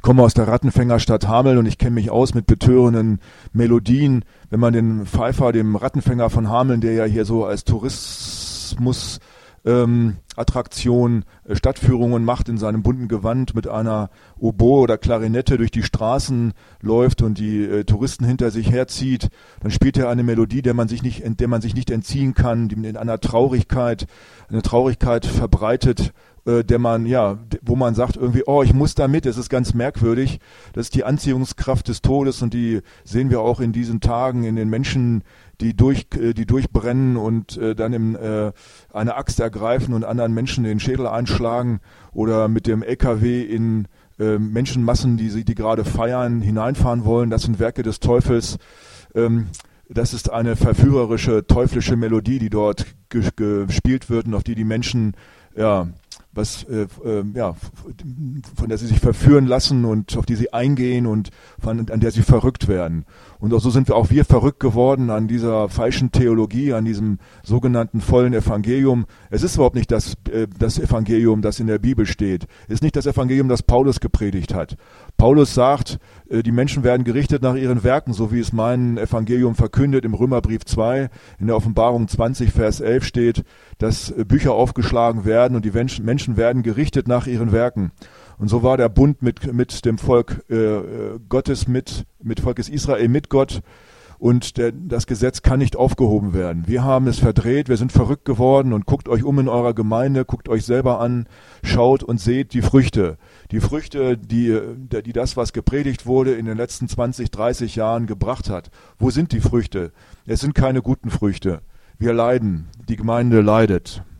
Ich komme aus der Rattenfängerstadt Hameln und ich kenne mich aus mit betörenden Melodien. Wenn man den Pfeiffer, dem Rattenfänger von Hameln, der ja hier so als Tourismus Attraktion, Stadtführungen macht in seinem bunten Gewand mit einer Oboe oder Klarinette durch die Straßen läuft und die Touristen hinter sich herzieht, dann spielt er eine Melodie, der man sich nicht entziehen kann, die in einer eine Traurigkeit verbreitet, wo man sagt irgendwie, oh, ich muss da mit, es ist ganz merkwürdig. Das ist die Anziehungskraft des Todes und die sehen wir auch in diesen Tagen in den Menschen, die durchbrennen und dann eine Axt ergreifen und anderen Menschen den Schädel einschlagen oder mit dem LKW in Menschenmassen, die gerade feiern, hineinfahren wollen. Das sind Werke des Teufels. Das ist eine verführerische, teuflische Melodie, die dort gespielt wird und auf die Menschen von der sie sich verführen lassen und auf die sie eingehen und an der sie verrückt werden. Und auch so sind auch wir verrückt geworden an dieser falschen Theologie, an diesem sogenannten vollen Evangelium. Es ist überhaupt nicht das Evangelium, das in der Bibel steht. Es ist nicht das Evangelium, das Paulus gepredigt hat. Paulus sagt, die Menschen werden gerichtet nach ihren Werken, so wie es mein Evangelium verkündet im Römerbrief 2, in der Offenbarung 20, Vers 11 steht, dass Bücher aufgeschlagen werden und die Menschen werden gerichtet nach ihren Werken. Und so war der Bund mit dem Volk Gottes, mit Volkes Israel, mit Gott. Und das Gesetz kann nicht aufgehoben werden. Wir haben es verdreht, wir sind verrückt geworden und guckt euch um in eurer Gemeinde, guckt euch selber an, schaut und seht die Früchte. Die Früchte, die das, was gepredigt wurde, in den letzten 20, 30 Jahren gebracht hat. Wo sind die Früchte? Es sind keine guten Früchte. Wir leiden, die Gemeinde leidet.